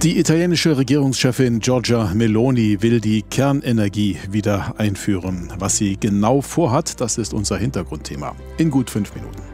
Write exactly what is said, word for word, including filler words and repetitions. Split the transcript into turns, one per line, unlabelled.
Die italienische Regierungschefin Giorgia Meloni will die Kernenergie wieder einführen. Was sie genau vorhat, das ist unser Hintergrundthema. In gut fünf Minuten.